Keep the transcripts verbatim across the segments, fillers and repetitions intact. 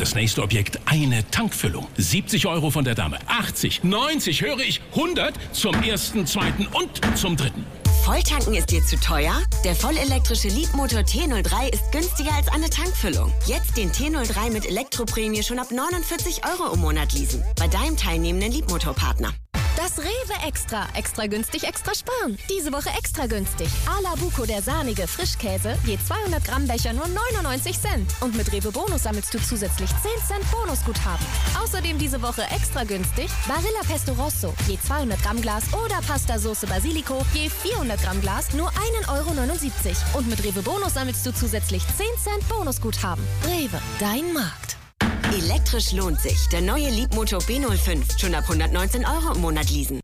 das nächste Objekt eine Tankfüllung. siebzig Euro von der Dame, achtzig, neunzig, höre ich, hundert zum ersten, zweiten und zum dritten. Volltanken ist dir zu teuer? Der vollelektrische Leapmotor T null drei ist günstiger als eine Tankfüllung. Jetzt den T null drei mit Elektroprämie schon ab neunundvierzig Euro im Monat leasen. Bei deinem teilnehmenden Leapmotor-Partner. Das Rewe Extra. Extra günstig, extra sparen. Diese Woche extra günstig. Ala Buco, der sahnige Frischkäse, je zweihundert Gramm Becher nur neunundneunzig Cent. Und mit Rewe Bonus sammelst du zusätzlich zehn Cent Bonusguthaben. Außerdem diese Woche extra günstig Barilla Pesto Rosso, je zweihundert Gramm Glas oder Pasta Sauce Basilico, je vierhundert Gramm Glas nur ein Euro neunundsiebzig. Und mit Rewe Bonus sammelst du zusätzlich zehn Cent Bonusguthaben. Rewe, dein Markt. Elektrisch lohnt sich. Der neue Leapmotor B null fünf. Schon ab hundertneunzehn Euro im Monat leasen.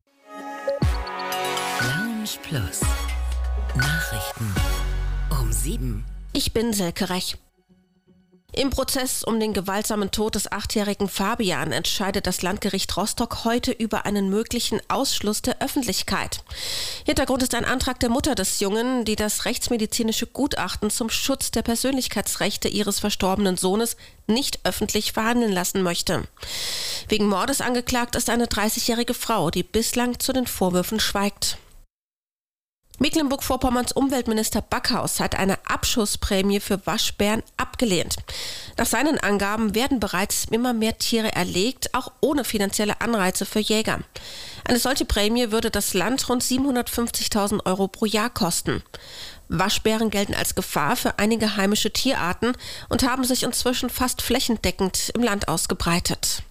Lounge Plus. Nachrichten um sieben. Ich bin Silke Rech. Im Prozess um den gewaltsamen Tod des achtjährigen Fabian entscheidet das Landgericht Rostock heute über einen möglichen Ausschluss der Öffentlichkeit. Hintergrund ist ein Antrag der Mutter des Jungen, die das rechtsmedizinische Gutachten zum Schutz der Persönlichkeitsrechte ihres verstorbenen Sohnes nicht öffentlich verhandeln lassen möchte. Wegen Mordes angeklagt ist eine dreißigjährige Frau, die bislang zu den Vorwürfen schweigt. Mecklenburg-Vorpommerns Umweltminister Backhaus hat eine Abschussprämie für Waschbären abgelehnt. Nach seinen Angaben werden bereits immer mehr Tiere erlegt, auch ohne finanzielle Anreize für Jäger. Eine solche Prämie würde das Land rund siebenhundertfünfzigtausend Euro pro Jahr kosten. Waschbären gelten als Gefahr für einige heimische Tierarten und haben sich inzwischen fast flächendeckend im Land ausgebreitet.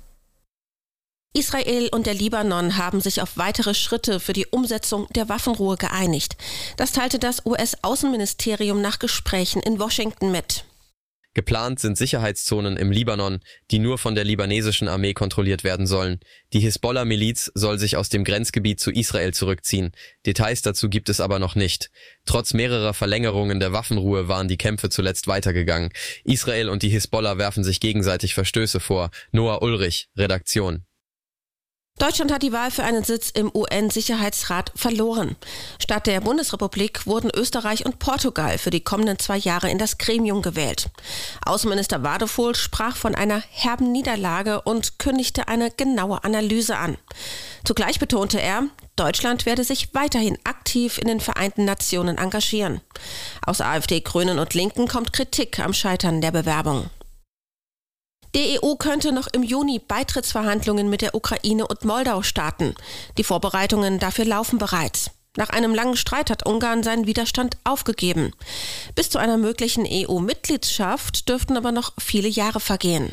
Israel und der Libanon haben sich auf weitere Schritte für die Umsetzung der Waffenruhe geeinigt. Das teilte das U S-Außenministerium nach Gesprächen in Washington mit. Geplant sind Sicherheitszonen im Libanon, die nur von der libanesischen Armee kontrolliert werden sollen. Die Hisbollah-Miliz soll sich aus dem Grenzgebiet zu Israel zurückziehen. Details dazu gibt es aber noch nicht. Trotz mehrerer Verlängerungen der Waffenruhe waren die Kämpfe zuletzt weitergegangen. Israel und die Hisbollah werfen sich gegenseitig Verstöße vor. Noah Ulrich, Redaktion. Deutschland hat die Wahl für einen Sitz im U N-Sicherheitsrat verloren. Statt der Bundesrepublik wurden Österreich und Portugal für die kommenden zwei Jahre in das Gremium gewählt. Außenminister Wadefuhl sprach von einer herben Niederlage und kündigte eine genaue Analyse an. Zugleich betonte er, Deutschland werde sich weiterhin aktiv in den Vereinten Nationen engagieren. Aus AfD, Grünen und Linken kommt Kritik am Scheitern der Bewerbung. Die E U könnte noch im Juni Beitrittsverhandlungen mit der Ukraine und Moldau starten. Die Vorbereitungen dafür laufen bereits. Nach einem langen Streit hat Ungarn seinen Widerstand aufgegeben. Bis zu einer möglichen E U-Mitgliedschaft dürften aber noch viele Jahre vergehen.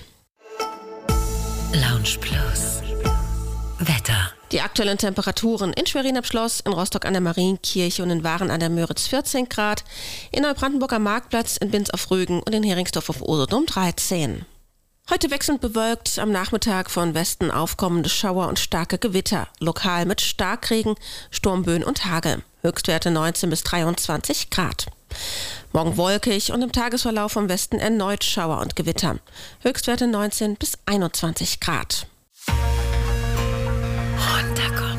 Lounge Plus. Wetter. Die aktuellen Temperaturen in Schwerin am Schloss, in Rostock an der Marienkirche und in Waren an der Müritz vierzehn Grad, in Neubrandenburg am Marktplatz, in Binz auf Rügen und in Heringsdorf auf Usedom dreizehn. Heute wechselnd bewölkt, am Nachmittag von Westen aufkommende Schauer und starke Gewitter, lokal mit Starkregen, Sturmböen und Hagel. Höchstwerte neunzehn bis dreiundzwanzig Grad. Morgen wolkig und im Tagesverlauf vom Westen erneut Schauer und Gewitter. Höchstwerte neunzehn bis einundzwanzig Grad. Runterkommen.